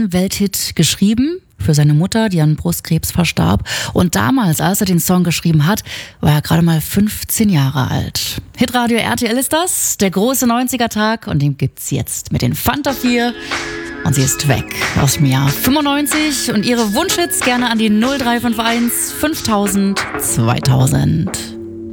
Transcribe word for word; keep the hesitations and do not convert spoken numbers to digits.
großen Welthit geschrieben für seine Mutter, die an Brustkrebs verstarb. Und damals, als er den Song geschrieben hat, war er gerade mal fünfzehn Jahre alt. Hitradio R T L ist das, der große neunziger-Tag, und den gibt's jetzt mit den Fanta vier. Und sie ist weg aus dem Jahr fünfundneunzig. Und ihre Wunschhits gerne an die null drei fünf eins fünftausend zweitausend.